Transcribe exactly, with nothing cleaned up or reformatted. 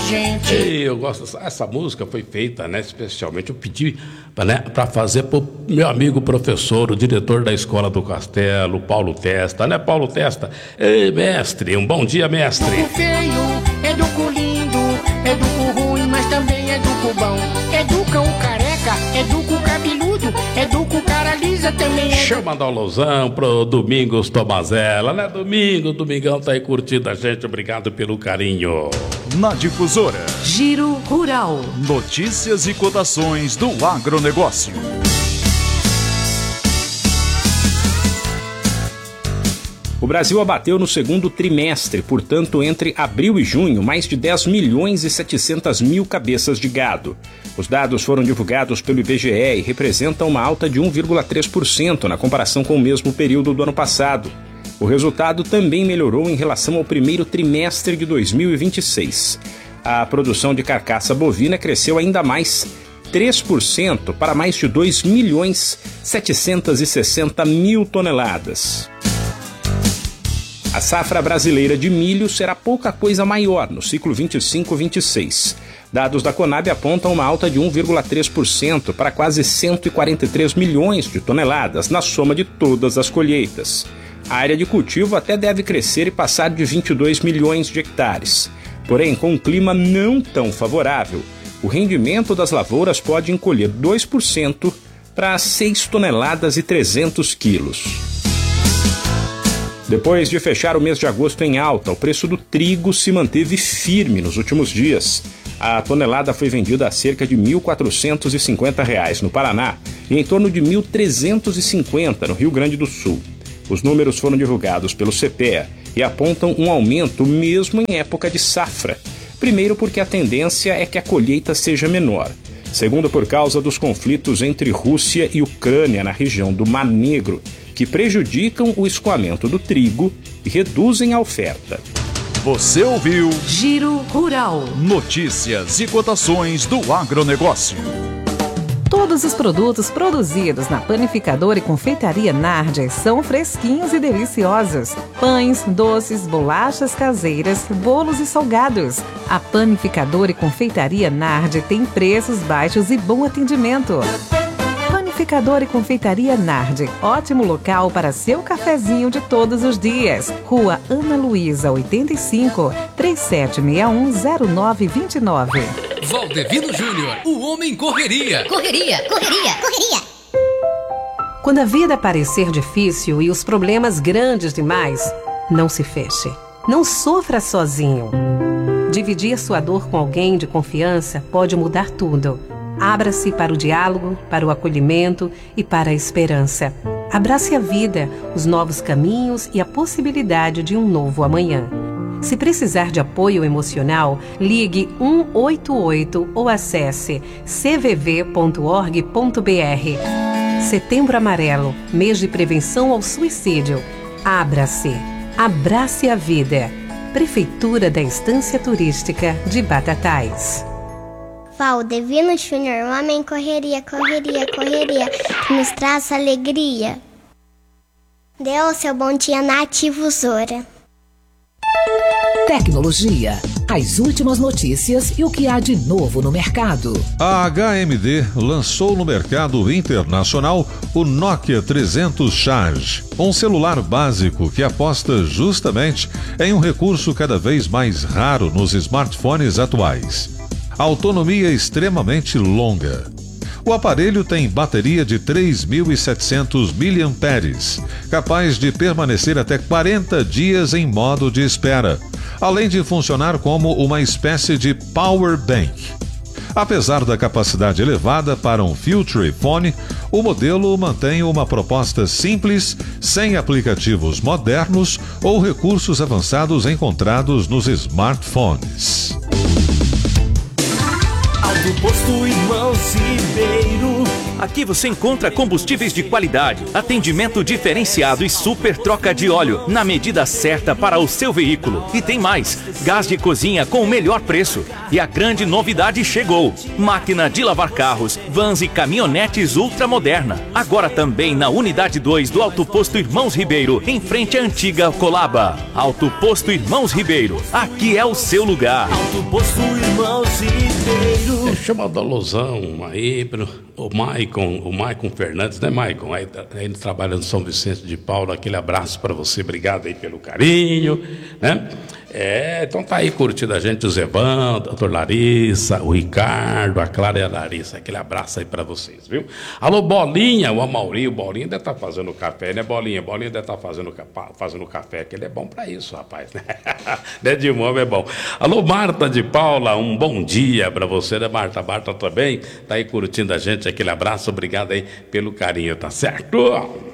gente. Ei, eu gosto, essa música foi feita, né, especialmente, eu pedi, né, para fazer pro meu amigo professor, o diretor da Escola do Castelo, Paulo Testa, né, Paulo Testa? Ei, mestre, um bom dia, mestre. Educo feio, educo lindo, educo ruim, mas também educo bom. Educa o careca, educa o cabeludo, educa o cara lisa também. Deixa eu mandar um lousão pro Domingos Tomazella, né, Domingo, Domingão tá aí curtindo a gente, obrigado pelo carinho. Na Difusora, Giro Rural, notícias e cotações do agronegócio. O Brasil abateu no segundo trimestre, portanto, entre abril e junho, mais de dez milhões e setecentas mil cabeças de gado. Os dados foram divulgados pelo I B G E e representam uma alta de um vírgula três por cento na comparação com o mesmo período do ano passado. O resultado também melhorou em relação ao primeiro trimestre de dois mil e vinte e seis. A produção de carcaça bovina cresceu ainda mais, três por cento, para mais de dois milhões setecentas e sessenta mil toneladas. A safra brasileira de milho será pouca coisa maior no ciclo vinte e cinco vinte e seis. Dados da Conab apontam uma alta de um vírgula três por cento para quase cento e quarenta e três milhões de toneladas na soma de todas as colheitas. A área de cultivo até deve crescer e passar de vinte e dois milhões de hectares. Porém, com um clima não tão favorável, o rendimento das lavouras pode encolher dois por cento para seis toneladas e trezentos quilos. Depois de fechar o mês de agosto em alta, o preço do trigo se manteve firme nos últimos dias. A tonelada foi vendida a cerca de mil quatrocentos e cinquenta reais no Paraná e em torno de mil trezentos e cinquenta no Rio Grande do Sul. Os números foram divulgados pelo C P E A e apontam um aumento mesmo em época de safra. Primeiro porque a tendência é que a colheita seja menor. Segundo, por causa dos conflitos entre Rússia e Ucrânia na região do Mar Negro, que prejudicam o escoamento do trigo e reduzem a oferta. Você ouviu Giro Rural, notícias e cotações do agronegócio. Todos os produtos produzidos na Panificadora e Confeitaria Nardi são fresquinhos e deliciosos. Pães, doces, bolachas caseiras, bolos e salgados. A Panificadora e Confeitaria Nardi tem preços baixos e bom atendimento. Panificadora e Confeitaria Nardi, ótimo local para seu cafezinho de todos os dias. Rua Ana Luísa, oitenta e cinco, três sete seis um, zero nove dois nove. Valdevino Júnior, o homem correria. Correria, correria, correria. Quando a vida parecer difícil e os problemas grandes demais, não se feche. Não sofra sozinho. Dividir sua dor com alguém de confiança pode mudar tudo. Abra-se para o diálogo, para o acolhimento e para a esperança. Abrace a vida, os novos caminhos e a possibilidade de um novo amanhã. Se precisar de apoio emocional, ligue um oito oito ou acesse c v v ponto org ponto b r. Setembro Amarelo, mês de prevenção ao suicídio. Abra-se. Abrace a vida. Prefeitura da Estância Turística de Batatais. Valdevino Júnior, homem correria, correria, correria, que nos traz alegria. Dê o seu bom dia na Difusora. Tecnologia, as últimas notícias e o que há de novo no mercado. A H M D lançou no mercado internacional o Nokia trezentos Charge, um celular básico que aposta justamente em um recurso cada vez mais raro nos smartphones atuais: autonomia extremamente longa. O aparelho tem bateria de três mil e setecentos miliamperes, capaz de permanecer até quarenta dias em modo de espera, além de funcionar como uma espécie de power bank. Apesar da capacidade elevada para um Future Phone, o modelo mantém uma proposta simples, sem aplicativos modernos ou recursos avançados encontrados nos smartphones. Do posto Irmãos Ribeiro, Aqui você encontra combustíveis de qualidade, atendimento diferenciado e super troca de óleo na medida certa para o seu veículo. E tem mais, gás de cozinha com o melhor preço. E a grande novidade chegou: máquina de lavar carros, vans e caminhonetes ultramoderna. Agora também na unidade dois do Alto Posto Irmãos Ribeiro, em frente à antiga Colaba. Alto Posto Irmãos Ribeiro, aqui é o seu lugar. Alto Posto Irmãos Ribeiro. É chamado alusão aí pro o Maicon, o Maicon Fernandes, né, Maicon? Aí, aí trabalha no São Vicente de Paulo, aquele abraço para você, obrigado aí pelo carinho, né? É, então tá aí curtindo a gente o Zevão, a doutor Larissa, o Ricardo, a Clara e a Larissa, aquele abraço aí pra vocês, viu? Alô, Bolinha, o Amaury, o Bolinha deve estar tá fazendo café, né, Bolinha? Bolinha deve estar tá fazendo, fazendo café, que ele é bom pra isso, rapaz, né? Né, de mão é bom. Alô, Marta de Paula, um bom dia pra você, né, Marta? Marta também tá aí curtindo a gente, aquele abraço, obrigado aí pelo carinho, tá certo?